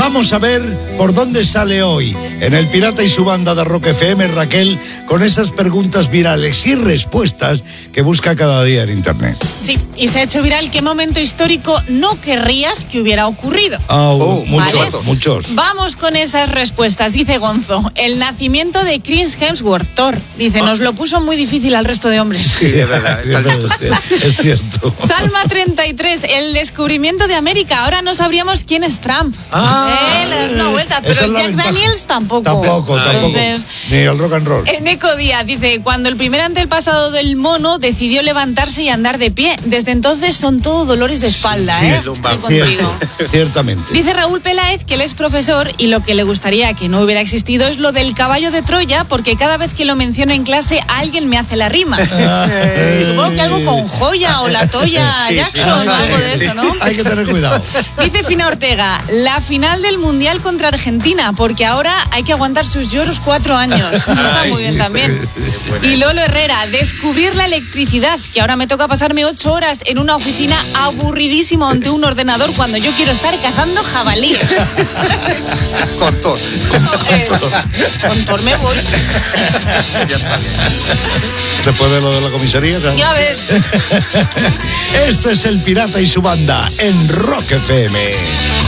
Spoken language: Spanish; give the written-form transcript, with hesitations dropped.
Vamos a ver por dónde sale hoy en El Pirata y su banda de Rock FM, Raquel, con esas preguntas virales y respuestas que busca cada día en internet. Sí, y se ha hecho viral qué momento histórico no querrías que hubiera ocurrido. Muchos. Vamos con esas respuestas. Dice Gonzo, el nacimiento de Chris Hemsworth, Thor. Dice, nos lo puso muy difícil al resto de hombres. Sí, es verdad. Es cierto. Salma 33, el descubrimiento de América. Ahora no sabríamos quién es Trump. Le das una vuelta, pero esa es la Jack ventaja. Daniels tampoco. Tampoco. Entonces, Ni el rock and roll. Eneco Díaz dice, cuando el primer antepasado del mono decidió levantarse y andar de pie. Desde entonces son todo dolores de espalda, Sí, Estoy contigo. Ciertamente. Dice Raúl Peláez que él es profesor y lo que le gustaría que no hubiera existido es lo del caballo de Troya, porque cada vez que lo menciono en clase alguien me hace la rima. Supongo que algo con joya o la Toya Jackson o algo de eso, ¿no? Hay que tener cuidado. Dice Fina Ortega, la final del Mundial contra Argentina, porque ahora hay que aguantar sus lloros 4 años. Eso está muy bien también. Y Lolo Herrera, descubrir la electricidad, que ahora me toca pasarme 8 horas en una oficina aburridísima ante un ordenador cuando yo quiero estar cazando jabalíes. Con Thor. Con Thor me voy. Ya está. Después de lo de la comisaría. ¿sabes? Ya ves. Este es El Pirata y su banda en Rock FM.